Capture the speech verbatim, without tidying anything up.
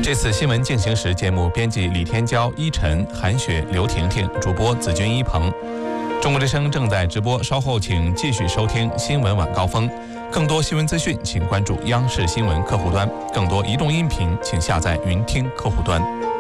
这次新闻进行时节目编辑李天骄、依晨、韩雪、刘婷婷，主播子君、一鹏。中国之声正在直播，稍后请继续收听新闻晚高峰。更多新闻资讯，请关注央视新闻客户端；更多移动音频，请下载云听客户端。